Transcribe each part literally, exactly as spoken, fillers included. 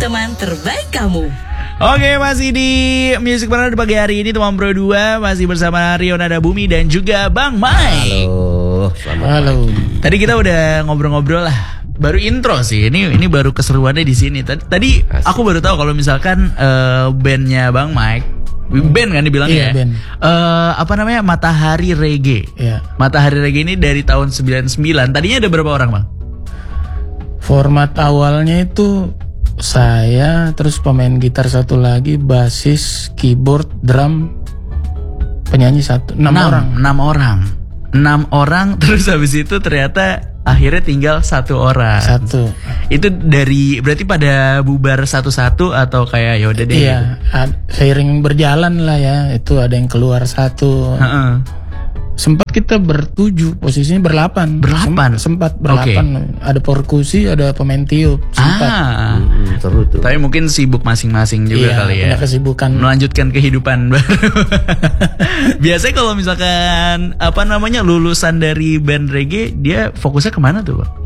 teman terbaik kamu. Oke, masih di Music Partner pagi hari ini teman Bro dua masih bersama Rio Nada Bumi dan juga Bang Mike. Halo, selamat Halo. pagi. Tadi kita udah ngobrol-ngobrol lah. Baru intro sih. Ini ini baru keseruannya di sini. Tadi Asik. aku baru tahu kalau misalkan uh, bandnya Bang Mike, band kan dibilangnya Iya, ya? band. Uh, apa namanya? Matahari Reggae. Iya. Matahari Reggae ini dari tahun sembilan puluh sembilan. Tadinya ada berapa orang, Bang? Format awalnya itu saya, terus pemain gitar satu lagi, basis, keyboard, drum, penyanyi satu, enam orang. Enam orang. Enam orang. Terus habis itu ternyata akhirnya tinggal satu orang. Satu. Itu dari berarti pada bubar satu-satu atau kayak ya udah deh. Iya, ad- seiring berjalan lah ya. Itu ada yang keluar satu. Heeh. Sempat kita bertujuh, posisinya berlapan. Berlapan? Sem- sempat berlapan. Ada perkusi, ada pemain tiup. Sempat. Ah. Hmm, seru tuh. Tapi mungkin sibuk masing-masing juga Iya, kali ya. punya kesibukan. Melanjutkan kehidupan baru. Biasanya kalau misalkan apa namanya lulusan dari band reggae, dia fokusnya kemana tuh, Bang?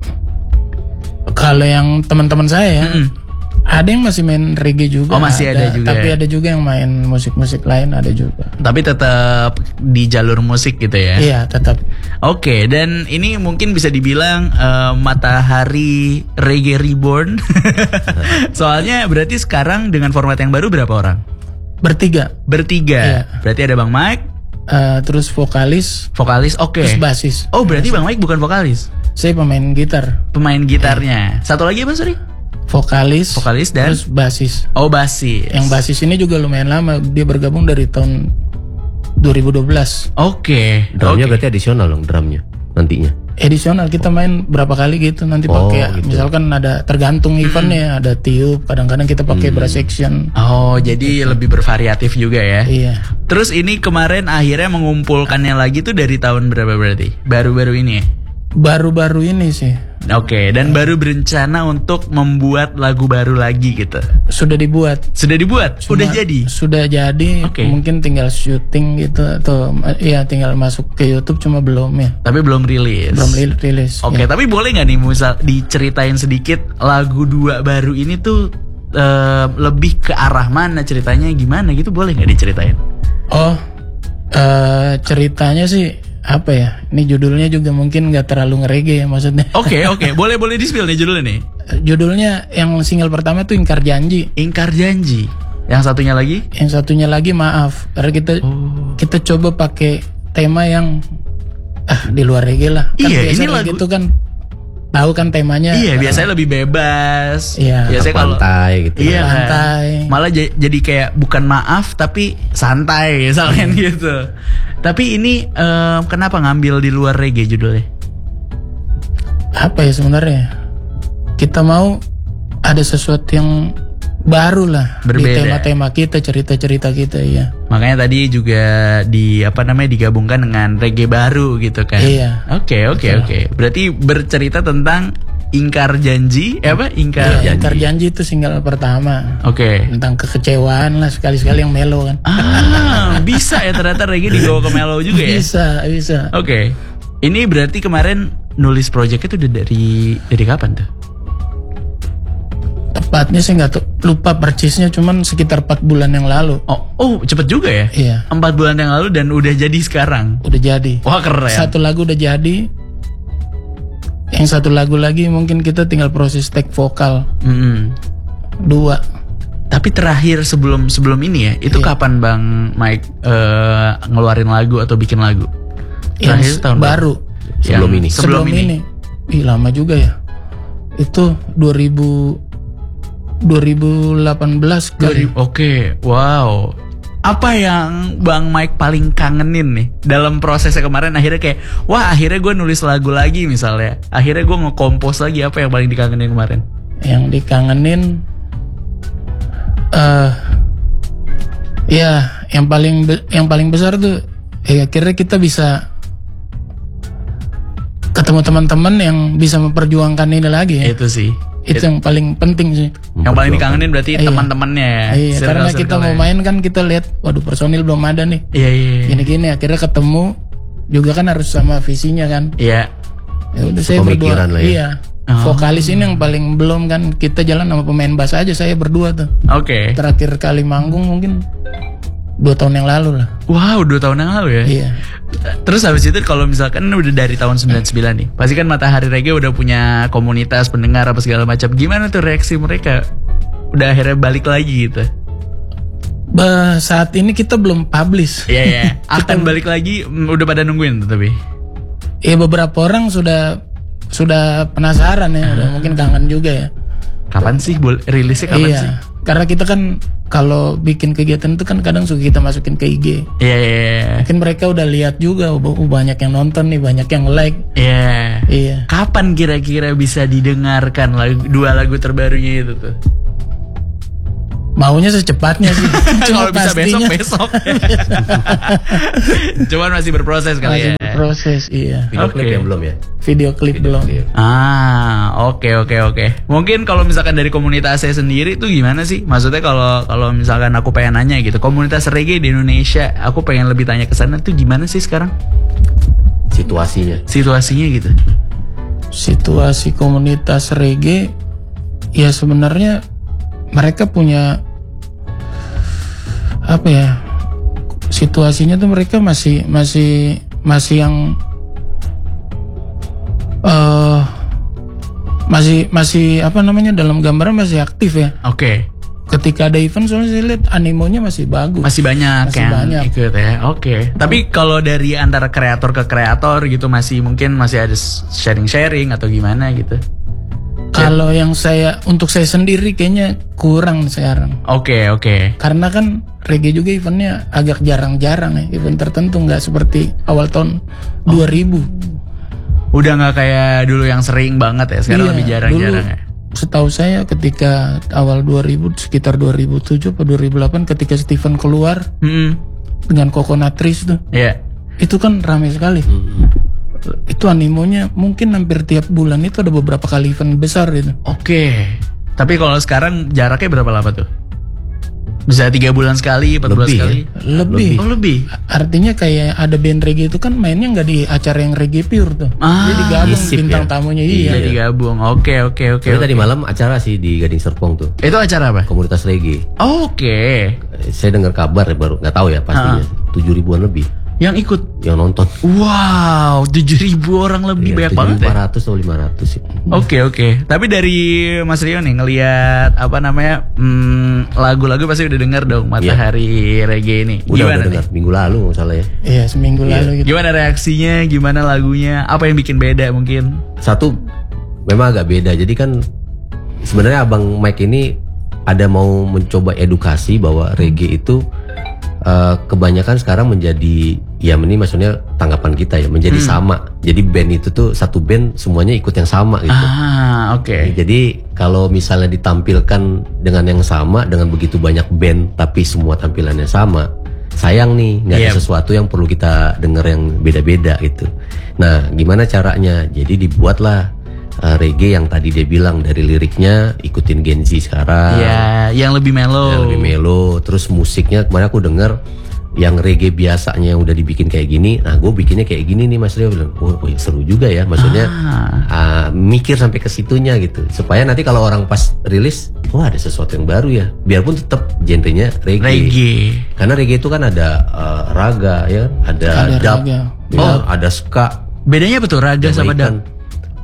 Kalau yang teman-teman saya ya, Mm-mm. ada yang masih main reggae juga. Oh, masih ada juga Tapi ya? ada juga yang main musik-musik lain, ada juga. Tapi tetap di jalur musik gitu ya. Iya, tetap. Oke, dan ini mungkin bisa dibilang eh, Matahari Reggae Reborn. Soalnya berarti sekarang dengan format yang baru berapa orang? Bertiga. Bertiga. Iya. Berarti ada Bang Mike, Eh, terus vokalis, vokalis. Oke. terus basis. Oh, berarti Bang Mike bukan vokalis. Saya pemain gitar, Pemain gitarnya. Satu lagi apa, sorry? vokalis, Vokalis dan terus basis. oh, basis. Yang basis ini juga lumayan lama, dia bergabung dari tahun dua ribu dua belas. Oke. Drumnya Oke. berarti adisional dong drumnya nantinya. Edisional kita main berapa kali gitu, nanti Oh, pakai gitu. misalkan ada tergantung eventnya, ada tiup, kadang-kadang kita pakai brass section. Oh, jadi lebih bervariatif juga ya. Iya. Terus ini kemarin akhirnya mengumpulkannya lagi tuh dari tahun berapa berarti? Baru-baru ini ya? Baru-baru ini sih Oke, dan baru berencana untuk membuat lagu baru lagi gitu. sudah dibuat. Sudah dibuat? Udah Cuma jadi? Sudah jadi, Oke. mungkin tinggal syuting gitu atau ya tinggal masuk ke YouTube, cuma belum ya. Tapi belum rilis. Belum li- rilis. Oke, ya. tapi boleh nggak nih misal diceritain sedikit lagu dua baru ini tuh eh, lebih ke arah mana ceritanya gimana gitu, boleh nggak diceritain? Oh, eh, ceritanya sih apa ya? Ini judulnya juga mungkin nggak terlalu nge-reggae ya maksudnya. Oke, oke, boleh boleh di-spill nih judulnya nih. Judulnya yang single pertama tuh Ingkar Janji. Ingkar Janji. Yang satunya lagi? Yang satunya lagi Maaf. Karena kita Oh. kita coba pakai tema yang ah di luar reggae lah. Kan Iya, biasa ini reggae lagu- itu kan tahu kan temanya. Iya, biasanya lebih bebas. Iya. Biasanya kalau Pantai gitu. Iya kan? Santai. Malah j- jadi kayak bukan maaf tapi santai misalnya gitu. Tapi ini em, kenapa ngambil di luar reggae judulnya? Apa ya sebenarnya? Kita mau ada sesuatu yang baru lah di Berbeda. tema-tema kita, cerita-cerita kita ya. Makanya tadi juga di apa namanya digabungkan dengan reggae baru gitu kan. Iya. Oke, oke, oke. Berarti bercerita tentang Ingkar Janji, eh apa? Ingkar Iya, Janji. Ingkar Janji itu single pertama. Oke. Tentang kekecewaan lah, sekali-sekali yang mellow kan. Ah, bisa ya ternyata reggae dibawa ke mellow juga ya. Bisa, bisa. Oke. Ini berarti kemarin nulis project itu udah dari dari kapan tuh? Tepatnya saya nggak tahu, lupa persisnya, cuman sekitar empat bulan yang lalu. Oh, oh cepet juga ya? Iya, Empat bulan yang lalu dan udah jadi sekarang. udah jadi. Wah, keren. Satu lagu udah jadi. Yang satu lagu lagi mungkin kita tinggal proses take vokal. Mm-mm. Dua. Tapi terakhir sebelum sebelum ini ya, itu Iya. kapan Bang Mike eh, ngeluarin lagu atau bikin lagu? Terakhir Yang tahun baru. Sebelum Yang ini. Sebelum, ini. Ih, lama juga ya. Itu dua ribu dua ribu delapan belas kali. Oke, wow. Apa yang Bang Mike paling kangenin nih dalam prosesnya kemarin akhirnya kayak, wah akhirnya gue nulis lagu lagi misalnya. Akhirnya gue nge-compose lagi, apa yang paling dikangenin kemarin? Yang dikangenin eh ya yang paling be- yang paling besar tuh ya akhirnya kita bisa ketemu teman-teman yang bisa memperjuangkan ini lagi ya. Itu sih. Itu yang paling penting sih. Yang paling dikangenin berarti Iya. teman-temannya ya. Iya, karena kita circle-circle-nya. mau main kan kita lihat, waduh personil belum ada nih. Iya, iya, iya. Gini-gini akhirnya ketemu juga kan harus sama visinya kan. Iya. Ya udah saya berdua. Pemikiran lah ya. Iya. Oh. Vokalis ini yang paling belum kan, kita jalan sama pemain bass aja, saya berdua tuh. Oke. Terakhir kali manggung mungkin dua tahun yang lalu lah. Wow, dua tahun yang lalu ya. Iya. Terus habis itu kalau misalkan udah dari tahun sembilan puluh sembilan nih, pasti kan Matahari Reggae udah punya komunitas pendengar apa segala macam. Gimana tuh reaksi mereka? Udah akhirnya balik lagi gitu. Bah, saat ini kita belum publish. Iya ya. Akan balik lagi, mm, udah pada nungguin tuh tapi. Iya, beberapa orang sudah sudah penasaran ya, udah mungkin kangen juga ya. Kapan sih bol- rilisnya kapan Iya, sih? karena kita kan kalau bikin kegiatan itu kan kadang suka kita masukin ke I G. Iya iya iya. Mungkin mereka udah lihat juga, oh, oh, banyak yang nonton nih, banyak yang like. Iya. Iya. Kapan kira-kira bisa didengarkan lagu, dua lagu terbarunya itu tuh? Maunya secepatnya sih. Kalau bisa pastinya besok-besok. Cuman masih berproses kali masih ya. berproses, iya. Video Oke. klip yang belum ya? Video klip belum. Klip. Ah, oke oke oke. Mungkin kalau misalkan dari komunitas saya sendiri tuh gimana sih? Maksudnya kalau kalau misalkan aku pengen nanya gitu, komunitas reggae di Indonesia, aku pengen lebih tanya ke sana tuh gimana sih sekarang Situasinya. situasinya gitu? Situasi komunitas reggae ya sebenarnya mereka punya apa ya, situasinya tuh mereka masih masih masih yang eh masih masih apa namanya, dalam gambaran masih aktif ya. Oke. Ketika ada event soalnya saya lihat animonya masih bagus. Masih banyak Masih yang banyak. ikut ya. Oke. Tapi kalau dari antara kreator ke kreator gitu masih mungkin masih ada sharing-sharing atau gimana gitu. Kalau yang saya untuk saya sendiri kayaknya kurang sekarang. Oke, oke. Karena kan reggae juga eventnya agak jarang-jarang ya, event tertentu, nggak seperti awal tahun dua ribu. Udah nggak kayak dulu yang sering banget ya. Sekarang Iya, lebih jarang-jarang dulu ya. Setahu saya ketika awal dua ribu, sekitar dua ribu tujuh atau dua ribu delapan, ketika Steven keluar Mm-mm. dengan Coconut Trees tuh, Iya. itu kan ramai sekali. Itu animonya mungkin hampir tiap bulan itu ada beberapa kali event besar itu. Oke. Tapi kalau sekarang jaraknya berapa lama tuh? Bisa tiga bulan sekali, empat bulan Lebih sekali? ya? Lebih. Oh lebih? Artinya kayak ada band reggae itu kan mainnya nggak di acara yang reggae pure tuh. Ah, Jadi digabung isip bintang ya? tamunya, Iya. iya. Jadi gabung. Oke, oke, oke. Tapi oke. tadi malam acara sih di Gading Serpong tuh, Itu acara apa? komunitas reggae. Oke. Saya dengar kabar baru, nggak tahu ya pastinya. Tujuh ribuan lebih Yang ikut. yang nonton. Wow, tujuh ribu orang lebih, banyak banget ya. lima ratus atau lima ratus sih. Oke oke. Tapi dari Mas Rio nih ngelihat apa namanya hmm, lagu-lagu pasti udah denger dong Matahari Reggae ini. Udah Gimana udah nih? dengar minggu lalu nggak salah ya. Iya, seminggu lalu gitu. Gimana reaksinya? Gimana lagunya? Apa yang bikin beda mungkin? Satu memang agak beda. Jadi kan sebenarnya Abang Mike ini ada mau mencoba edukasi bahwa reggae itu eh, kebanyakan sekarang menjadi, ya ini maksudnya tanggapan kita ya, menjadi sama. Jadi band itu tuh satu band semuanya ikut yang sama gitu. Ah oke. Jadi kalau misalnya ditampilkan dengan yang sama, dengan begitu banyak band tapi semua tampilannya sama, sayang nih nggak ada Yep. sesuatu yang perlu kita dengar yang beda-beda gitu. Nah, gimana caranya? Jadi dibuatlah uh, reggae yang tadi dia bilang, dari liriknya ikutin Gen Z sekarang, Ya, yang lebih mellow. yang lebih melo. Terus musiknya kemarin aku denger yang reggae biasanya yang udah dibikin kayak gini, nah gue bikinnya kayak gini nih Mas Rio bilang, oh, oh seru juga ya, maksudnya Ah. uh, mikir sampai ke situnya gitu, supaya nanti kalau orang pas rilis, wah ada sesuatu yang baru ya, biarpun tetap genrenya reggae. Reggae. Karena reggae itu kan ada uh, raga ya, ada, Ada dub, raga. ya, ada ska, Bedanya apa tuh raga sama Jamaican. dub?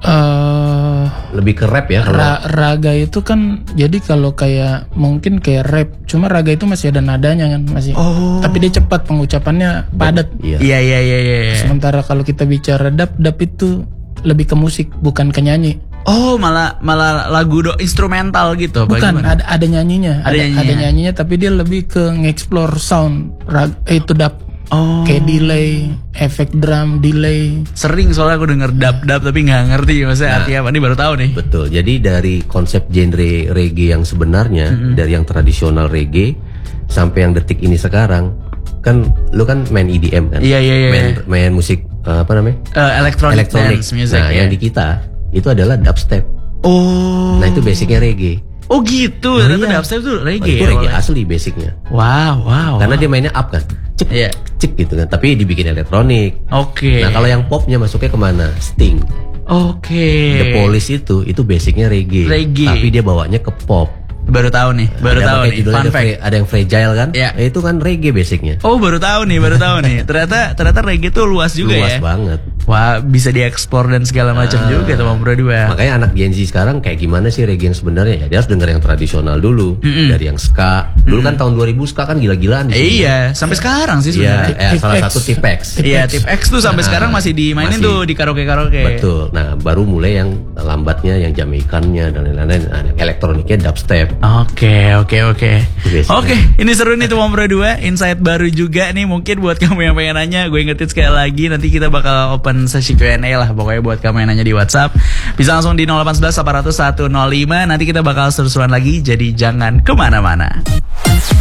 Eh, Lebih ke rap ya kalau ra- raga itu kan jadi kalau kayak mungkin kayak rap, cuma raga itu masih ada nadanya kan, masih. Oh. Tapi dia cepat, pengucapannya padat. iya. Iya iya iya iya. iya. Sementara kalau kita bicara dub, dub itu lebih ke musik, bukan ke nyanyi. Oh malah malah lagu do instrumental gitu. apa Bukan, gimana? ada ada nyanyinya, Ada ada, nyanyinya. ada nyanyinya, tapi dia lebih ke nge-explore sound. Rag, eh, itu dub. Oh. Kayak delay, efek drum, delay. Sering soalnya aku denger dub-dub tapi nggak ngerti maksudnya artinya apa. Ini baru tahu nih. Betul. Jadi dari konsep genre reggae yang sebenarnya, dari yang tradisional reggae sampai yang detik ini sekarang, kan lu kan main E D M kan? Iya, iya, iya. Main, main musik uh, apa namanya? Eh, electronic, Electronic. dance music. Nah, ya. yang di kita itu adalah dubstep. Oh. Nah, itu basicnya reggae. Oh gitu. Oh, Ternyata iya. dubstep tuh Oh, reggae. itu ya, reggae awalnya. asli basicnya. Wow, wow. Karena dia mainnya up kan, cek, Iya. cek gitu kan. Tapi dibikin elektronik. Oke. Nah, kalau yang popnya masuknya kemana? Sting. Oke. The Police itu itu basicnya reggae, Reggae. tapi dia bawanya ke pop. Baru tahu nih, baru Ada tahu pakai nih. judulnya Fun ada, fact. fra- ada yang fragile kan? Iya. Eh, itu kan reggae basicnya. Oh, baru tahu nih, baru tahu nih. Ternyata ternyata reggae tuh luas juga Luas ya. banget. Wah, bisa diekspor dan segala macam Ah. juga tuh Bang Bro dua. Makanya anak Gen Z sekarang kayak gimana sih reggae yang sebenarnya? Ya dia harus denger yang tradisional dulu, dari yang ska. Dulu kan tahun dua ribu ska kan gila-gilaan di sini. Iya, sampai sekarang sih Iya, sebenarnya. eh, salah Tip X. satu Tipex. Iya, tip X tuh sampai sekarang masih dimainin masih. tuh di karaoke-karaoke. Betul. Nah, baru mulai yang lambatnya, yang Jamaikannya dan lain-lain. Nah, yang elektroniknya dubstep. Oke, oke, oke. Biasanya. Oke, ini seru nih tuh Bang Bro dua. Insight baru juga nih mungkin buat kamu yang pengen nanya. Gue ingetin sekali lagi, nanti kita bakal open sesi Q and A lah. Pokoknya buat kamu yang nanya di WhatsApp, bisa langsung di nol delapan satu satu delapan nol satu nol lima. Nanti kita bakal seru-seruan lagi, jadi jangan kemana-mana.